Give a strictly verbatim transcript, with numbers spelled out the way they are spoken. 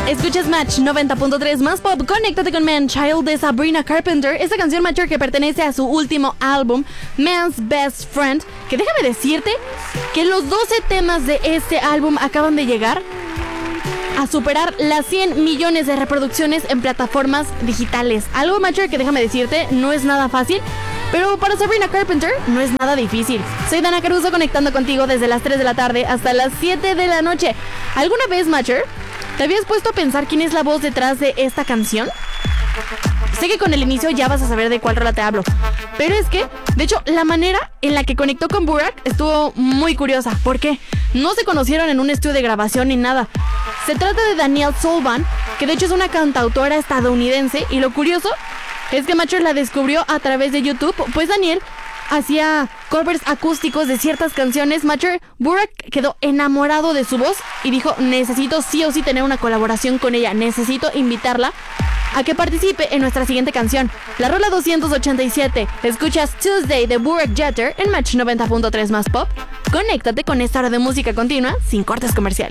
Escuchas Match noventa punto tres más pop. Conéctate con Man Child de Sabrina Carpenter. Esta canción mayor que pertenece a su último álbum, Man's Best Friend. Que déjame decirte que los doce temas de este álbum acaban de llegar a superar las cien millones de reproducciones en plataformas digitales. Algo mayor que déjame decirte no es nada fácil, pero para Sabrina Carpenter no es nada difícil. Soy Dana Caruso conectando contigo desde las tres de la tarde hasta las siete de la noche. ¿Alguna vez, Matcher, te habías puesto a pensar quién es la voz detrás de esta canción? Sé que con el inicio ya vas a saber de cuál rola te hablo, pero es que, de hecho, la manera en la que conectó con Burak estuvo muy curiosa. ¿Por qué? No se conocieron en un estudio de grabación ni nada. Se trata de Danielle Solvan, que de hecho es una cantautora estadounidense, y lo curioso es que Matcher la descubrió a través de YouTube, pues Danielle hacía covers acústicos de ciertas canciones. Matcher, Burak quedó enamorado de su voz y dijo, necesito sí o sí tener una colaboración con ella, necesito invitarla a que participe en nuestra siguiente canción, la rola doscientos ochenta y siete. Escuchas Tuesday de Burak Jeter en Match noventa punto tres más pop. Conéctate con esta hora de música continua sin cortes comerciales.